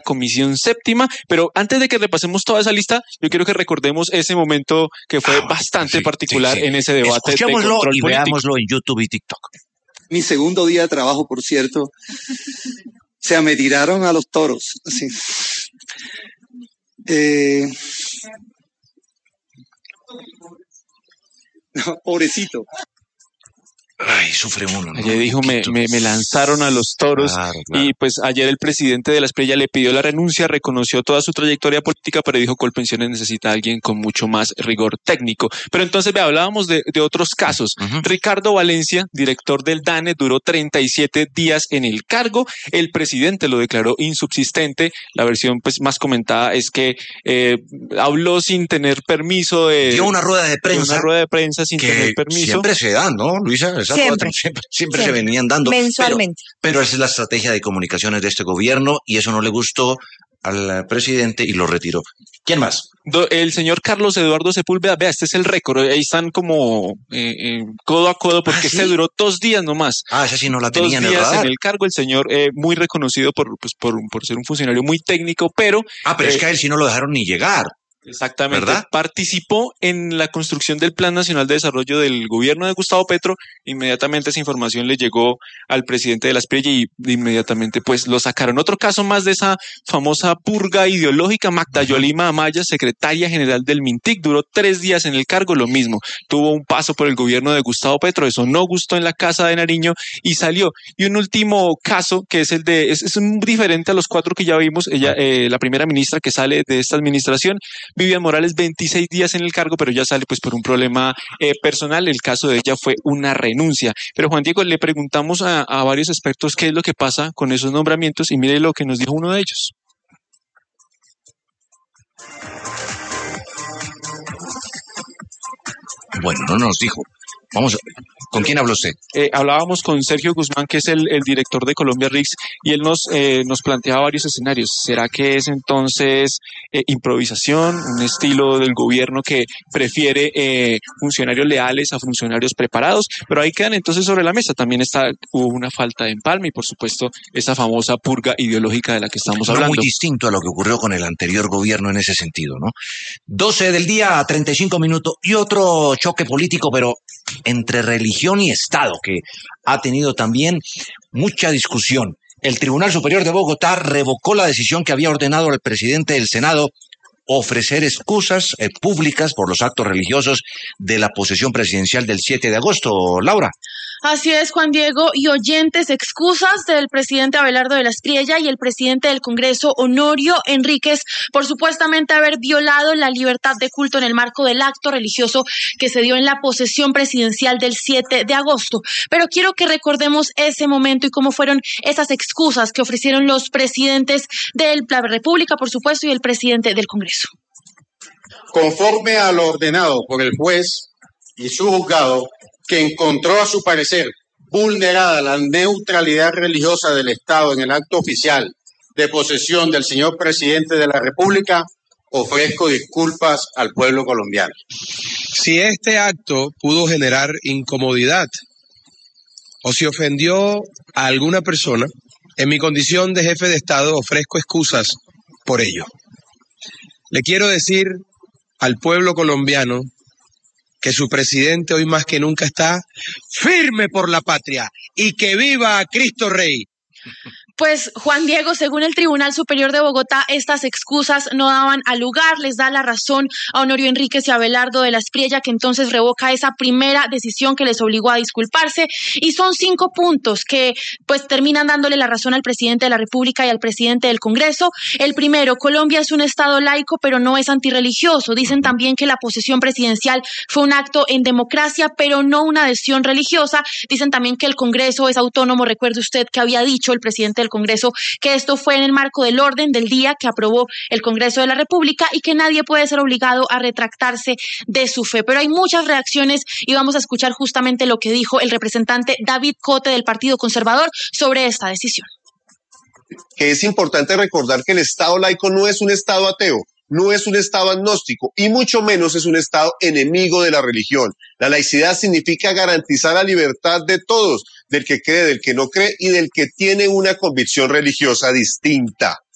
Comisión Séptima, pero antes de que repasemos toda esa lista, yo quiero que recordemos ese momento que fue bastante particular en ese debate de Escuchémoslo control y político. veámoslo en YouTube y TikTok. Mi segundo día de trabajo, por cierto, o sea, me tiraron a los toros, así. No, pobrecito. Ay, sufre uno, ¿no? Ayer dijo, me lanzaron a los toros. Claro. Y pues ayer el presidente de la Espriella le pidió la renuncia, reconoció toda su trayectoria política, pero dijo Colpensiones necesita a alguien con mucho más rigor técnico. Pero entonces hablábamos de otros casos. Ricardo Valencia, director del DANE, duró 37 días en el cargo. El presidente lo declaró insubsistente. La versión pues más comentada es que habló sin tener permiso. Dio una rueda de prensa. Sin tener permiso. Siempre se dan, ¿no, Luisa? Siempre se venían dando. Mensualmente. Pero esa es la estrategia de comunicaciones de este gobierno y eso no le gustó al presidente y lo retiró. ¿Quién más? El señor Carlos Eduardo Sepúlveda, vea, este es el récord, ahí están como codo a codo porque ¿sí? este duró 2 días nomás. Esa sí no la tenía en el 2 días radar. en el cargo, el señor muy reconocido por ser un funcionario muy técnico, pero... pero es que a él sí no lo dejaron ni llegar. Exactamente, ¿verdad? Participó en la construcción del Plan Nacional de Desarrollo del gobierno de Gustavo Petro. Inmediatamente esa información le llegó al presidente de la Espriella y inmediatamente pues lo sacaron. Otro caso más de esa famosa purga ideológica, Magda Yolima Amaya, secretaria general del Mintic, duró 3 días en el cargo, lo mismo. Tuvo un paso por el gobierno de Gustavo Petro, eso no gustó en la Casa de Nariño y salió. Y un último caso que es el de, es diferente a los 4 que ya vimos, ella, la primera ministra que sale de esta administración, Vivian Morales, 26 días en el cargo, pero ya sale pues por un problema personal. El caso de ella fue una renuncia. Pero Juan Diego, le preguntamos a varios expertos qué es lo que pasa con esos nombramientos y mire lo que nos dijo uno de ellos. Bueno, no nos dijo. Vamos, ¿con quién habló usted? Hablábamos con Sergio Guzmán, que es el director de Colombia RICS, y él nos planteaba varios escenarios. ¿Será que es entonces improvisación, un estilo del gobierno que prefiere funcionarios leales a funcionarios preparados? Pero ahí quedan entonces sobre la mesa. También hubo una falta de empalme y, por supuesto, esa famosa purga ideológica de la que estamos hablando. Muy distinto a lo que ocurrió con el anterior gobierno en ese sentido, ¿no? 12 del día, 35 minutos, y otro choque político, pero entre religión y Estado, que ha tenido también mucha discusión. El Tribunal Superior de Bogotá revocó la decisión que había ordenado al presidente del Senado ofrecer excusas públicas por los actos religiosos de la posesión presidencial del 7 de agosto. Laura. Así es, Juan Diego, y oyentes, excusas del presidente Abelardo de la Espriella y el presidente del Congreso, Honorio Enríquez, por supuestamente haber violado la libertad de culto en el marco del acto religioso que se dio en la posesión presidencial del 7 de agosto. Pero quiero que recordemos ese momento y cómo fueron esas excusas que ofrecieron los presidentes de la República, por supuesto, y el presidente del Congreso. Conforme a lo ordenado por el juez y su juzgado, que encontró a su parecer vulnerada la neutralidad religiosa del Estado en el acto oficial de posesión del señor presidente de la República, ofrezco disculpas al pueblo colombiano. Si este acto pudo generar incomodidad o si ofendió a alguna persona, en mi condición de jefe de Estado ofrezco excusas por ello. Le quiero decir al pueblo colombiano que su presidente hoy más que nunca está firme por la patria y que viva Cristo Rey. Pues, Juan Diego, según el Tribunal Superior de Bogotá, estas excusas no daban a lugar, les da la razón a Honorio Enríquez y a Abelardo de la Espriella, que entonces revoca esa primera decisión que les obligó a disculparse, y son 5 puntos que pues terminan dándole la razón al presidente de la República y al presidente del Congreso. El primero, Colombia es un estado laico, pero no es antirreligioso. Dicen también que la posesión presidencial fue un acto en democracia, pero no una adhesión religiosa. Dicen también que el Congreso es autónomo. Recuerde usted que había dicho el presidente del Congreso que esto fue en el marco del orden del día que aprobó el Congreso de la República y que nadie puede ser obligado a retractarse de su fe. Pero hay muchas reacciones y vamos a escuchar justamente lo que dijo el representante David Cote del Partido Conservador sobre esta decisión. Que es importante recordar que el Estado laico no es un Estado ateo, no es un Estado agnóstico y mucho menos es un Estado enemigo de la religión. La laicidad significa garantizar la libertad de todos, del que cree, del que no cree y del que tiene una convicción religiosa distinta.